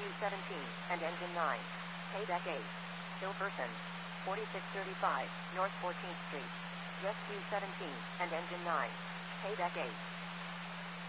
Q17 and engine 9. Payback 8. Hilferson. 4635 North 14th Street. Yes Q17 and engine 9. Payback 8.